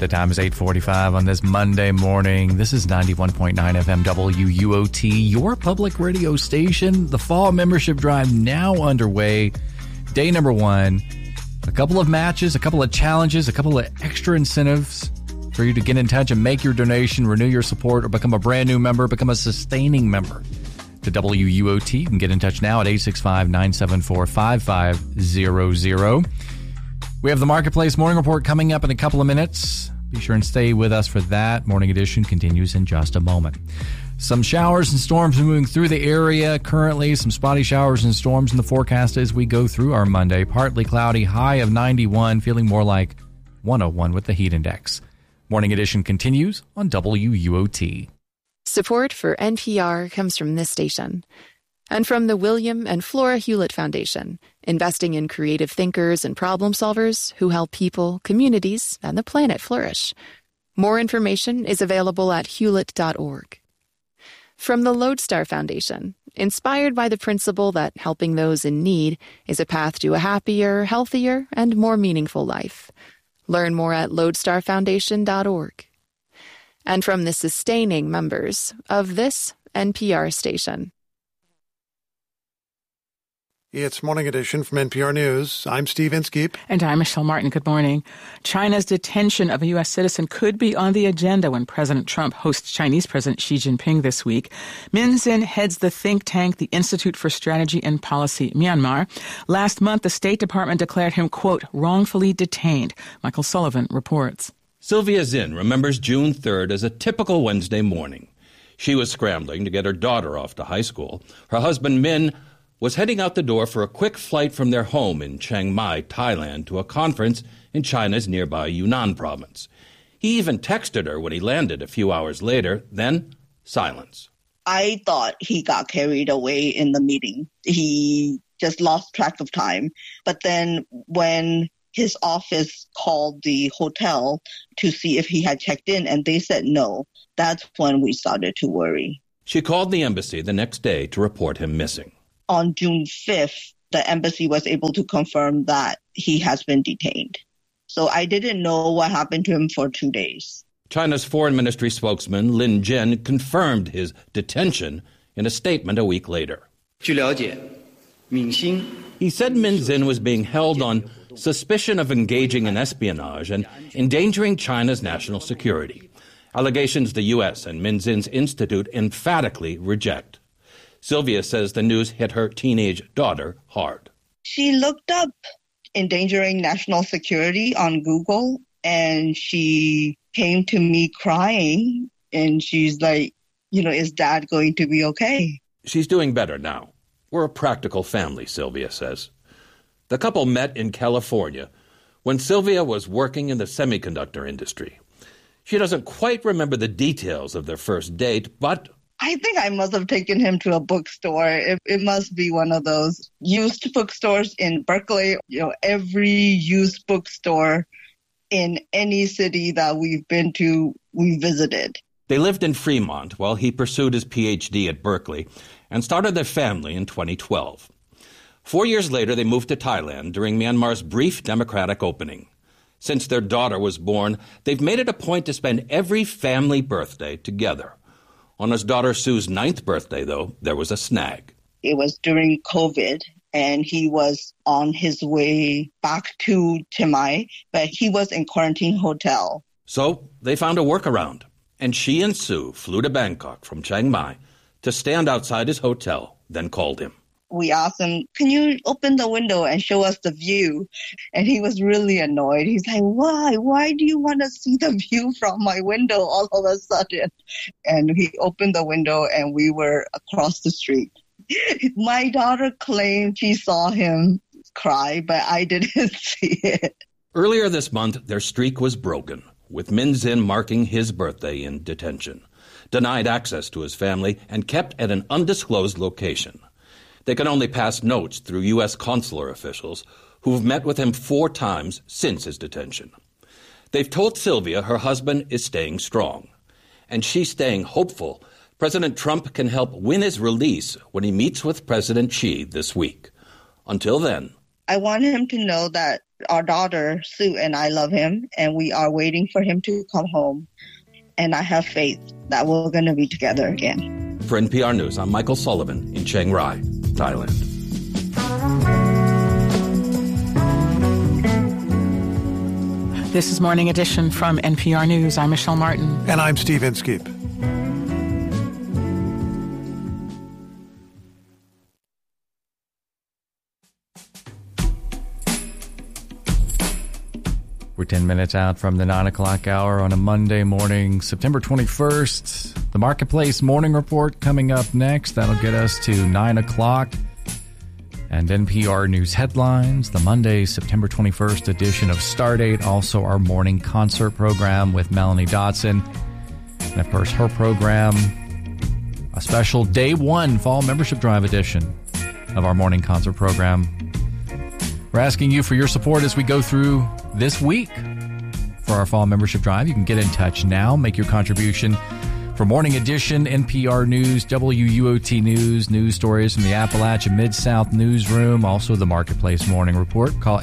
The time is 8:45 on this Monday morning. This is 91.9 FM WUOT, your public radio station. The fall membership drive now underway. Day number 1. A couple of matches, a couple of challenges, a couple of extra incentives for you to get in touch and make your donation, renew your support, or become a brand new member, become a sustaining member to WUOT. You can get in touch now at 865-974-5500. We have the Marketplace Morning Report coming up in a couple of minutes. Be sure and stay with us for that. Morning Edition continues in just a moment. Some showers and storms moving through the area currently. Some spotty showers and storms in the forecast as we go through our Monday. Partly cloudy, high of 91, feeling more like 101 with the heat index. Morning Edition continues on WUOT. Support for NPR comes from this station and from the William and Flora Hewlett Foundation, investing in creative thinkers and problem solvers who help people, communities, and the planet flourish. More information is available at hewlett.org. From the Lodestar Foundation, inspired by the principle that helping those in need is a path to a happier, healthier, and more meaningful life. Learn more at lodestarfoundation.org. And from the sustaining members of this NPR station. It's Morning Edition from NPR News. I'm Steve Inskeep. And I'm Michelle Martin. Good morning. China's detention of a U.S. citizen could be on the agenda when President Trump hosts Chinese President Xi Jinping this week. Min Zin heads the think tank, the Institute for Strategy and Policy, Myanmar. Last month, the State Department declared him, quote, wrongfully detained. Michael Sullivan reports. Sylvia Zinn remembers June 3rd as a typical Wednesday morning. She was scrambling to get her daughter off to high school. Her husband, Min, was heading out the door for a quick flight from their home in Chiang Mai, Thailand, to a conference in China's nearby Yunnan province. He even texted her when he landed a few hours later, then silence. I thought he got carried away in the meeting. He just lost track of time. But then when his office called the hotel to see if he had checked in and they said no, that's when we started to worry. She called the embassy the next day to report him missing. On June 5th, the embassy was able to confirm that he has been detained. So I didn't know what happened to him for 2 days. China's Foreign Ministry spokesman Lin Jian confirmed his detention in a statement a week later. He said Min Zin was being held on suspicion of engaging in espionage and endangering China's national security, allegations the U.S. and Min Zin's institute emphatically reject. Sylvia says the news hit her teenage daughter hard. She looked up endangering national security on Google, and she came to me crying, and she's like, is Dad going to be okay? She's doing better now. We're a practical family, Sylvia says. The couple met in California when Sylvia was working in the semiconductor industry. She doesn't quite remember the details of their first date, but I think I must have taken him to a bookstore. It must be one of those used bookstores in Berkeley. Every used bookstore in any city that we've been to, we visited. They lived in Fremont while he pursued his PhD at Berkeley and started their family in 2012. 4 years later, they moved to Thailand during Myanmar's brief democratic opening. Since their daughter was born, they've made it a point to spend every family birthday together. On his daughter Sue's 9th birthday, though, there was a snag. It was during COVID, and he was on his way back to Chiang Mai, but he was in quarantine hotel. So they found a workaround, and she and Sue flew to Bangkok from Chiang Mai to stand outside his hotel, then called him. We asked him, can you open the window and show us the view? And he was really annoyed. He's like, why? Why do you want to see the view from my window all of a sudden? And he opened the window and we were across the street. My daughter claimed she saw him cry, but I didn't see it. Earlier this month, their streak was broken, with Min Zin marking his birthday in detention, denied access to his family, and kept at an undisclosed location. They can only pass notes through U.S. consular officials who've met with him 4 times since his detention. They've told Sylvia her husband is staying strong, and she's staying hopeful President Trump can help win his release when he meets with President Xi this week. Until then, I want him to know that our daughter, Sue, and I love him, and we are waiting for him to come home. And I have faith that we're going to be together again. For NPR News, I'm Michael Sullivan in Chiang Rai, Thailand. This is Morning Edition from NPR News. I'm Michelle Martin. And I'm Steve Inskeep. We're 10 minutes out from the 9 o'clock hour on a Monday morning, September 21st. The Marketplace Morning Report coming up next. That'll get us to 9 o'clock. And NPR News headlines, the Monday, September 21st edition of Stardate. Also our morning concert program with Melanie Dotson. And of course, her program, a special Day 1 Fall Membership Drive edition of our morning concert program. We're asking you for your support as we go through this week for our Fall Membership Drive. You can get in touch now, make your contribution for Morning Edition, NPR News, WUOT News, news stories from the Appalachia Mid-South Newsroom, also the Marketplace Morning Report. Call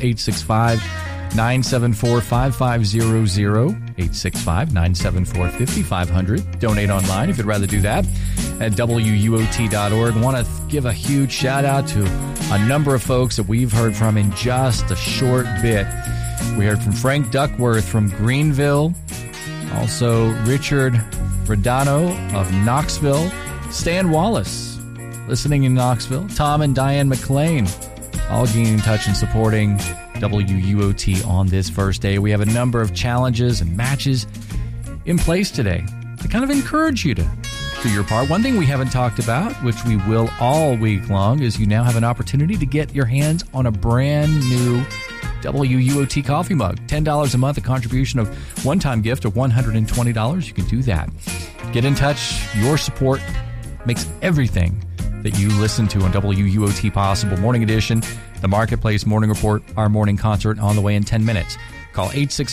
865-974-5500, 865-974-5500. Donate online if you'd rather do that at WUOT.org. I want to give a huge shout out to a number of folks that we've heard from in just a short bit. We heard from Frank Duckworth from Greenville, also Richard Radano of Knoxville, Stan Wallace, listening in Knoxville, Tom and Diane McLean, all getting in touch and supporting WUOT on this first day. We have a number of challenges and matches in place today to kind of encourage you to do your part. One thing we haven't talked about, which we will all week long, is you now have an opportunity to get your hands on a brand new WUOT coffee mug. $10 a month, a contribution of one-time gift of $120. You can do that. Get in touch. Your support makes everything that you listen to on WUOT possible. Morning Edition, the Marketplace Morning Report, our morning concert on the way in 10 minutes. Call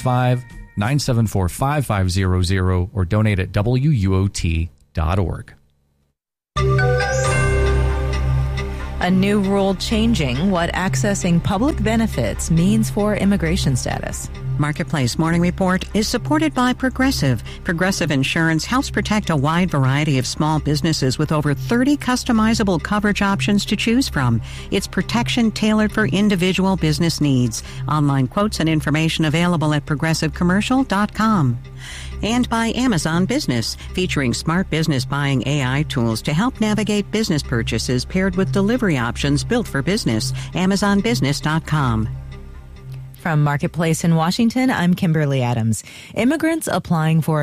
865-974-5500 or donate at WUOT.org. A new rule changing what accessing public benefits means for immigration status. Marketplace Morning Report is supported by Progressive. Progressive Insurance helps protect a wide variety of small businesses with over 30 customizable coverage options to choose from. It's protection tailored for individual business needs. Online quotes and information available at progressivecommercial.com. And by Amazon Business, featuring smart business buying AI tools to help navigate business purchases paired with delivery options built for business. AmazonBusiness.com. From Marketplace in Washington, I'm Kimberly Adams. Immigrants applying for